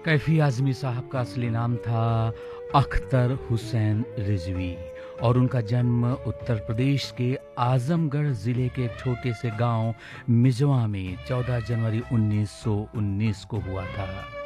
कैफी आज़मी साहब का असली नाम था अख्तर हुसैन रिजवी और उनका जन्म उत्तर प्रदेश के आजमगढ़ जिले के एक छोटे से गांव मिजवा में 14 जनवरी 1919 को हुआ था।